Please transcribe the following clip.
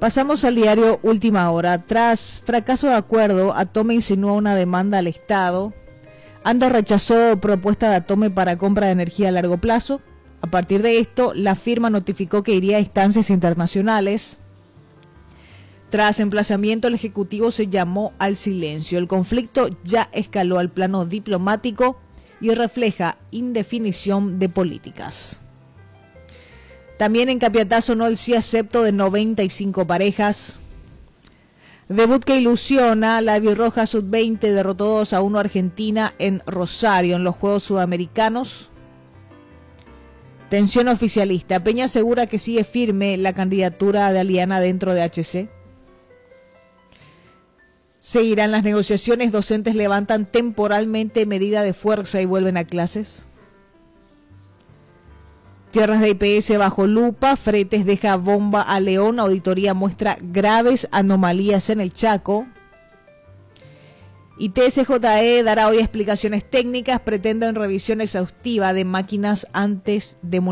Pasamos al diario Última Hora. Tras fracaso de acuerdo, Atome insinúa una demanda al Estado. ANDE rechazó propuesta de Atome para compra de energía a largo plazo. A partir de esto, la firma notificó que iría a instancias internacionales. Tras emplazamiento, el Ejecutivo se llamó al silencio. El conflicto ya escaló al plano diplomático y refleja indefinición de políticas. También en Capiatá sonó el sí acepto de 95 parejas. Debut que ilusiona, la Albirroja Sub-20 derrotó 2-1 a Argentina en Rosario en los Juegos Sudamericanos. Tensión oficialista. Peña asegura que sigue firme la candidatura de Aliana dentro de HC. Seguirán las negociaciones, docentes levantan temporalmente medida de fuerza y vuelven a clases. Tierras de IPS bajo lupa, Fretes deja bomba a León, auditoría muestra graves anomalías en el Chaco. Y TSJE dará hoy explicaciones técnicas, pretenden revisión exhaustiva de máquinas antes de